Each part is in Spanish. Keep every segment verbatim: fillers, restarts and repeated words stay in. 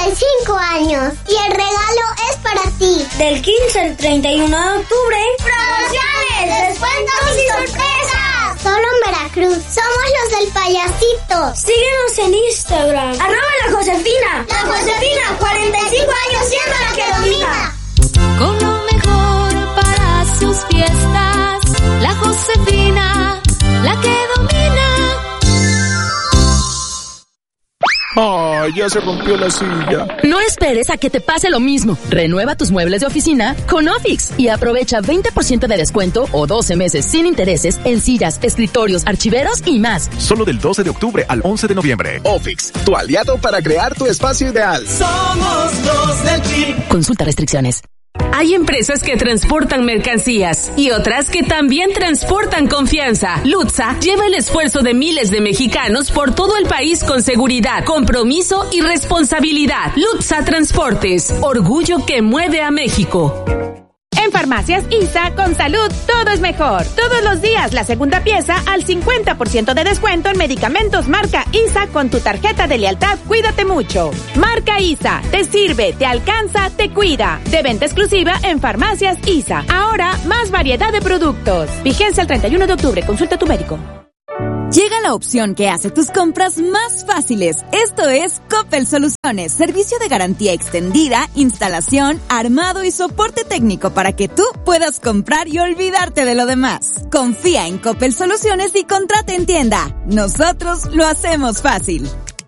y cinco años y el regalo es para ti. Del quince al treinta y uno de octubre, promociones, descuentos y sorpresas. Solo en Veracruz. Somos los del payasito. Síguenos en Instagram. Arroba la Josefina. La Josefina, cuarenta y cinco años siendo la que domina. Con lo mejor para sus fiestas, la Josefina, la que domina. ¡Ay, ya se rompió la silla! No esperes a que te pase lo mismo. Renueva tus muebles de oficina con Ofix y aprovecha veinte por ciento de descuento o doce meses sin intereses en sillas, escritorios, archiveros y más. Solo del doce de octubre al once de noviembre. Ofix, tu aliado para crear tu espacio ideal. Somos los del team. Consulta restricciones. Hay empresas que transportan mercancías y otras que también transportan confianza. Lutza lleva el esfuerzo de miles de mexicanos por todo el país con seguridad, compromiso y responsabilidad. Lutza Transportes, orgullo que mueve a México. En Farmacias I S A, con salud, todo es mejor. Todos los días, la segunda pieza al cincuenta por ciento de descuento en medicamentos marca I S A con tu tarjeta de lealtad Cuídate Mucho. Marca I S A, te sirve, te alcanza, te cuida. De venta exclusiva en Farmacias I S A. Ahora, más variedad de productos. Vigencia el treinta y uno de octubre. Consulta a tu médico. Llega la opción que hace tus compras más fáciles. Esto es Coppel Soluciones, servicio de garantía extendida, instalación, armado y soporte técnico para que tú puedas comprar y olvidarte de lo demás. Confía en Coppel Soluciones y contrata en tienda. Nosotros lo hacemos fácil.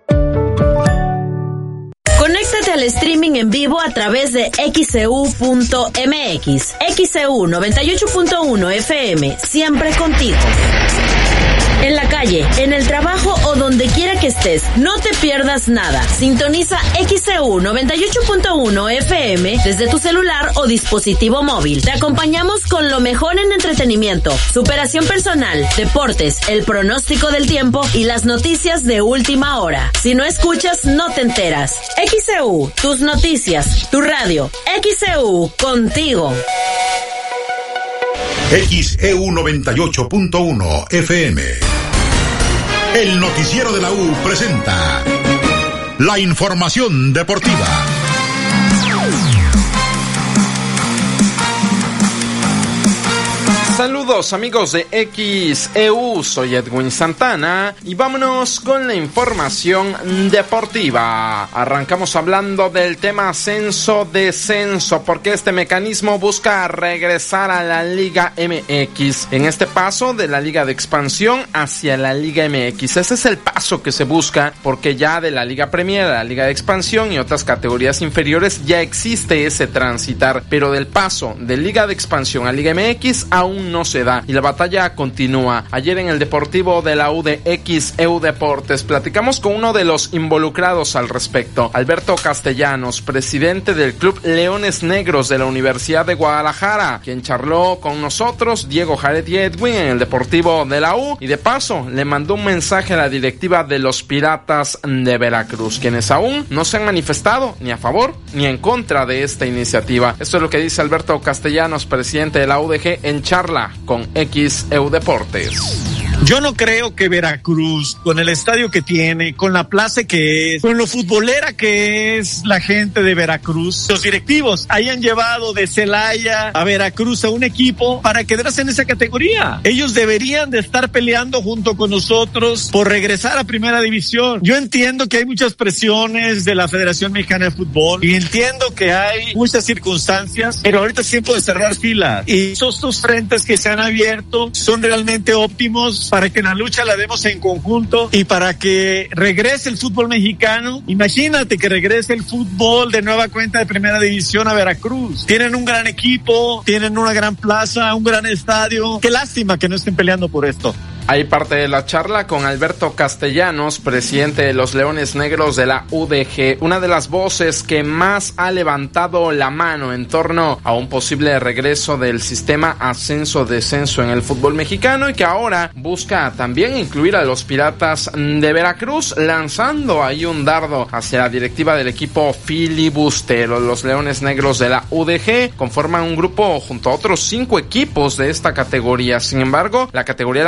Conéctate al streaming en vivo a través de X C U punto M X. X C U noventa y ocho punto uno F M, siempre contigo. En la calle, en el trabajo o donde quiera que estés, no te pierdas nada. Sintoniza X C U noventa y ocho punto uno F M desde tu celular o dispositivo móvil. Te acompañamos con lo mejor en entretenimiento, superación personal, deportes, el pronóstico del tiempo y las noticias de última hora. Si no escuchas, no te enteras. X C U, tus noticias, tu radio. X C U, contigo. X E U noventa y ocho punto uno F M. El noticiero de la U presenta la información deportiva. Saludos amigos de X E U, soy Edwin Santana y vámonos con la información deportiva. Arrancamos hablando del tema ascenso-descenso, porque este mecanismo busca regresar a la Liga M X, en este paso de la Liga de Expansión hacia la Liga M X. Ese es el paso que se busca, porque ya de la Liga Premier a la Liga de Expansión y otras categorías inferiores ya existe ese transitar, pero del paso de Liga de Expansión a Liga M X aún no se da y la batalla continúa. Ayer en el Deportivo de la U de X E U Deportes platicamos con uno de los involucrados al respecto, Alberto Castellanos, presidente del Club Leones Negros de la Universidad de Guadalajara, quien charló con nosotros, Diego Jared y Edwin, en el Deportivo de la U, y de paso le mandó un mensaje a la directiva de los Piratas de Veracruz, quienes aún no se han manifestado ni a favor ni en contra de esta iniciativa. Esto es lo que dice Alberto Castellanos, presidente de la U D G, en charla con X E U Deportes. Yo no creo que Veracruz, con el estadio que tiene, con la plaza que es, con lo futbolera que es la gente de Veracruz, los directivos hayan llevado de Celaya a Veracruz a un equipo para quedarse en esa categoría. Ellos deberían de estar peleando junto con nosotros por regresar a Primera División. Yo entiendo que hay muchas presiones de la Federación Mexicana de Fútbol y entiendo que hay muchas circunstancias, pero ahorita es tiempo de cerrar filas. Y esos dos frentes que se han abierto son realmente óptimos para que la lucha la demos en conjunto y para que regrese el fútbol mexicano. Imagínate que regrese el fútbol de nueva cuenta de Primera División a Veracruz. Tienen un gran equipo, tienen una gran plaza, un gran estadio. Qué lástima que no estén peleando por esto. Hay parte de la charla con Alberto Castellanos, presidente de los Leones Negros de la U D G, una de las voces que más ha levantado la mano en torno a un posible regreso del sistema ascenso-descenso en el fútbol mexicano, y que ahora busca también incluir a los Piratas de Veracruz, lanzando ahí un dardo hacia la directiva del equipo filibustero. Los Leones Negros de la U D G conforman un grupo junto a otros cinco equipos de esta categoría. Sin embargo, la categoría la compone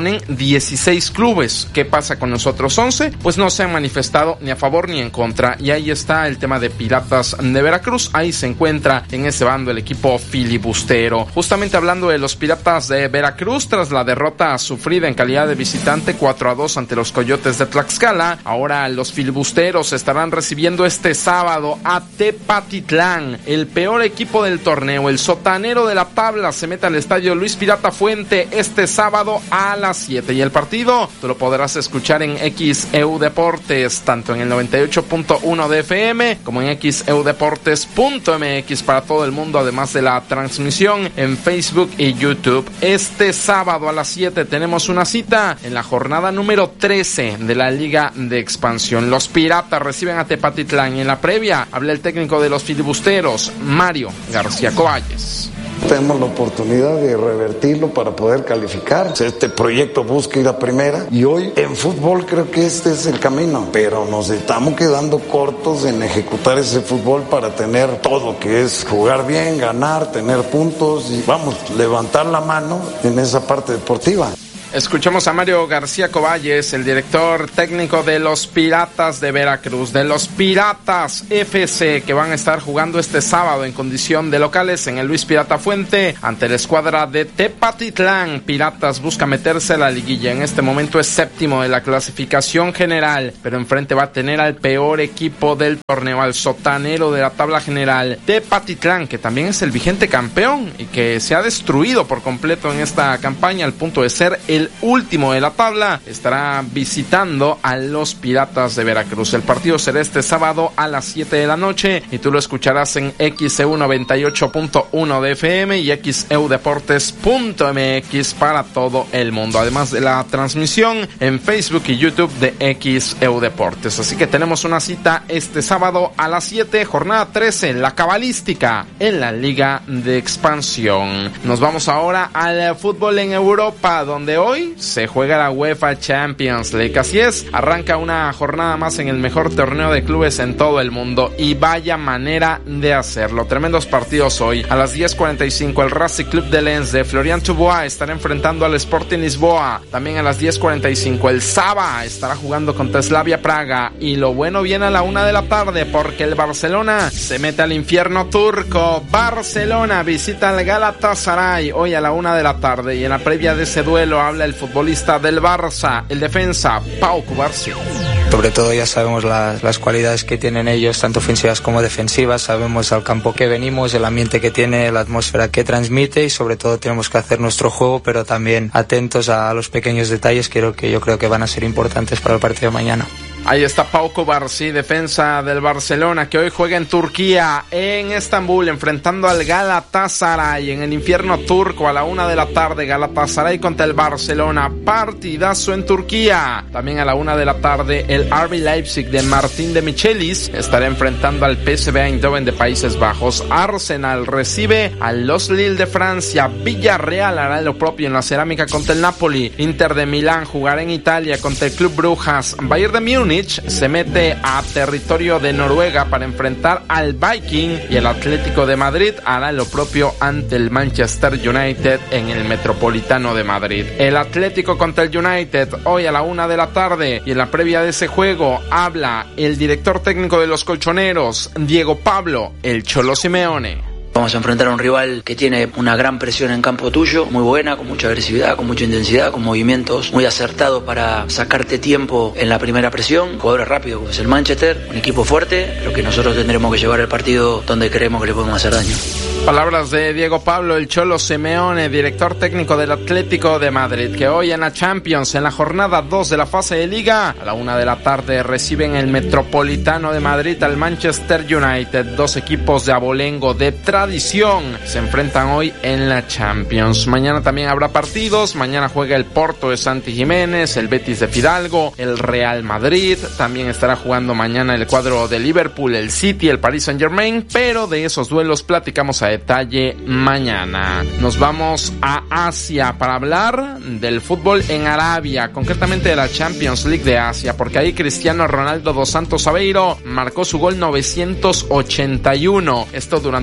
tienen dieciséis clubes. ¿Qué pasa con los otros once? Pues no se han manifestado ni a favor ni en contra. Y ahí está el tema de Piratas de Veracruz. Ahí se encuentra en ese bando el equipo filibustero. Justamente hablando de los Piratas de Veracruz, tras la derrota sufrida en calidad de visitante cuatro a dos ante los Coyotes de Tlaxcala, ahora los filibusteros estarán recibiendo este sábado a Tepatitlán, el peor equipo del torneo. El sotanero de la tabla se mete al estadio Luis Pirata Fuente este sábado a las siete. Y el partido tú lo podrás escuchar en X E U Deportes, tanto en el noventa y ocho punto uno de F M como en x e u deportes punto m x para todo el mundo, además de la transmisión en Facebook y YouTube. Este sábado a las siete tenemos una cita en la jornada número trece de la Liga de Expansión. Los Piratas reciben a Tepatitlán y en la previa habla el técnico de los filibusteros, Mario García Coballes. Tenemos la oportunidad de revertirlo para poder calificar. Este proyecto busca ir a primera y hoy en fútbol creo que este es el camino, pero nos estamos quedando cortos en ejecutar ese fútbol para tener todo, que es jugar bien, ganar, tener puntos y vamos, levantar la mano en esa parte deportiva. Escuchamos a Mario García Coballes, el director técnico de los Piratas de Veracruz, de los Piratas F C, que van a estar jugando este sábado en condición de locales en el Luis Pirata Fuente ante la escuadra de Tepatitlán. Piratas busca meterse a la liguilla. En este momento es séptimo de la clasificación general, pero enfrente va a tener al peor equipo del torneo, al sotanero de la tabla general, Tepatitlán, que también es el vigente campeón y que se ha destruido por completo en esta campaña al punto de ser el El último de la tabla. Estará visitando a los Piratas de Veracruz. El partido será este sábado a las siete de la noche y tú lo escucharás en X E U noventa y ocho punto uno de F M y x e u deportes punto m x para todo el mundo, además de la transmisión en Facebook y YouTube de X E U Deportes. Así que tenemos una cita este sábado a las siete, jornada trece, la cabalística en la Liga de Expansión. Nos vamos ahora al fútbol en Europa, donde hoy Hoy se juega la UEFA Champions League. Así es, arranca una jornada más en el mejor torneo de clubes en todo el mundo y vaya manera de hacerlo. Tremendos partidos hoy. A las diez cuarenta y cinco el Racing Club de Lens de Florian Thauvin estará enfrentando al Sporting Lisboa. También a las diez cuarenta y cinco el Saba estará jugando contra Slavia Praga. Y lo bueno viene a la una de la tarde porque el Barcelona se mete al infierno turco. Barcelona visita al Galatasaray hoy a la una de la tarde y en la previa de ese duelo habla el futbolista del Barça, el defensa Pau Cubarsí. Sobre todo ya sabemos las, las cualidades que tienen ellos, tanto ofensivas como defensivas, sabemos al campo que venimos, el ambiente que tiene, la atmósfera que transmite y sobre todo tenemos que hacer nuestro juego, pero también atentos a los pequeños detalles que creo que yo creo que van a ser importantes para el partido de mañana. Ahí está Pau Cubarsí, defensa del Barcelona, que hoy juega en Turquía, en Estambul, enfrentando al Galatasaray en el infierno turco a la una de la tarde. Galatasaray contra el Barcelona, partidazo en Turquía. También a la una de la tarde el R B Leipzig de Martín de Michelis estará enfrentando al P S V Eindhoven de Países Bajos. Arsenal recibe al Los Lille de Francia. Villarreal hará lo propio en la cerámica contra el Napoli. Inter de Milán jugará en Italia contra el Club Brujas. Bayern de Múnich se mete a territorio de Noruega para enfrentar al Viking y el Atlético de Madrid hará lo propio ante el Manchester United en el Metropolitano de Madrid. El Atlético contra el United hoy a la una de la tarde y en la previa de ese juego habla el director técnico de los colchoneros, Diego Pablo El Cholo Simeone. Vamos a enfrentar a un rival que tiene una gran presión en campo tuyo, muy buena, con mucha agresividad, con mucha intensidad, con movimientos muy acertados para sacarte tiempo en la primera presión. Jugadores rápidos, como es el Manchester, un equipo fuerte, pero que nosotros tendremos que llevar el partido donde creemos que le podemos hacer daño. Palabras de Diego Pablo El Cholo Simeone, director técnico del Atlético de Madrid, que hoy en la Champions, en la jornada dos de la fase de Liga, a la una de la tarde reciben el Metropolitano de Madrid al Manchester United. Dos equipos de abolengo de tradición se enfrentan hoy en la Champions. Mañana también habrá partidos. Mañana juega el Porto de Santi Jiménez, el Betis de Fidalgo, el Real Madrid. También estará jugando mañana el cuadro de Liverpool, el City, el Paris Saint Germain, pero de esos duelos platicamos a detalle mañana. Nos vamos a Asia para hablar del fútbol en Arabia, concretamente de la Champions League de Asia, porque ahí Cristiano Ronaldo dos Santos Aveiro marcó su gol novecientos ochenta y uno. Esto durante la victoria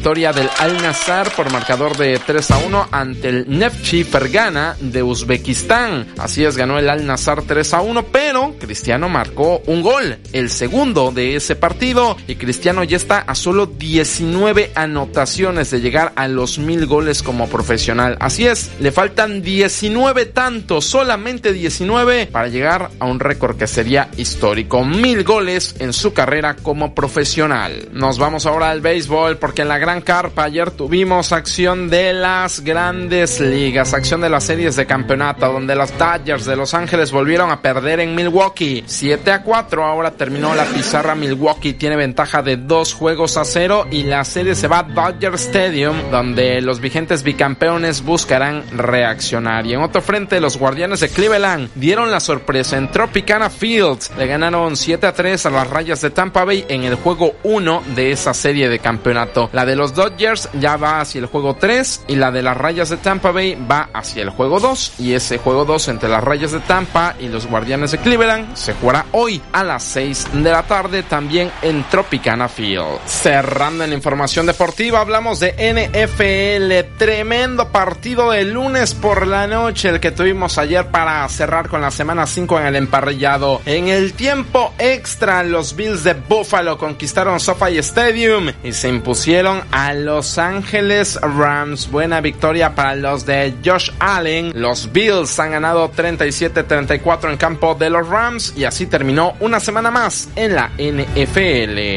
victoria del Al-Nassr por marcador de tres a uno ante el Neftchi Fergana de Uzbekistán. Así es, ganó el Al-Nassr tres a uno, pero Cristiano marcó un gol, el segundo de ese partido, y Cristiano ya está a solo diecinueve anotaciones de llegar a los mil goles como profesional. Así es, le faltan diecinueve tantos, solamente diecinueve, para llegar a un récord que sería histórico, mil goles en su carrera como profesional. Nos vamos ahora al béisbol, porque en la Gran Carpa ayer tuvimos acción de las grandes ligas, acción de las series de campeonato, donde los Dodgers de Los Ángeles volvieron a perder en Milwaukee, siete a cuatro, ahora terminó la pizarra. Milwaukee tiene ventaja de dos juegos a cero y la serie se va a Dodger Stadium, donde los vigentes bicampeones buscarán reaccionar. Y en otro frente, los Guardianes de Cleveland dieron la sorpresa en Tropicana Fields, le ganaron siete a tres a las Rayas de Tampa Bay en el juego uno de esa serie de campeonato. La de los Dodgers ya va hacia el juego tres y la de las Rayas de Tampa Bay va hacia el juego dos, y ese juego dos entre las Rayas de Tampa y los Guardianes de Cleveland se jugará hoy a las seis de la tarde, también en Tropicana Field. Cerrando en la información deportiva, hablamos de N F L, tremendo partido de lunes por la noche el que tuvimos ayer para cerrar con la semana cinco en el emparrillado. En el tiempo extra, los Bills de Buffalo conquistaron SoFi Stadium y se impusieron a Los Ángeles Rams. Buena victoria para los de Josh Allen. Los Bills han ganado treinta y siete a treinta y cuatro en campo de los Rams, y así terminó una semana más en la N F L.